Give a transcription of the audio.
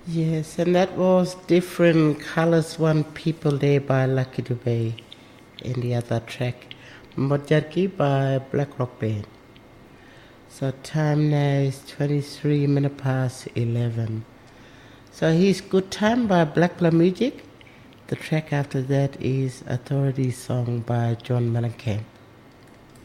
Yes, and that was Different Colors One People Day by Lucky Dubé in the other track. Mojarki by Black Rock Band. So time now is 23 minutes past 11. So here's Good Time by Black Plum Music. The track after that is Authority Song by John Mellencamp.